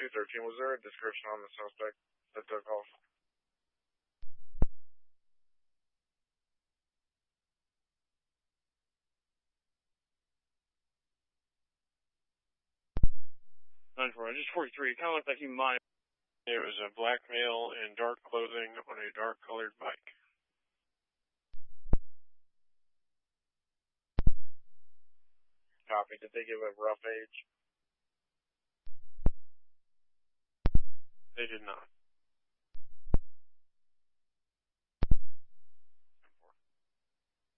213, was there a description on the suspect that took off? Just 43. It kind of looked like he might. It was a black male in dark clothing on a dark-colored bike. Copy. Did they give a rough age? They did not.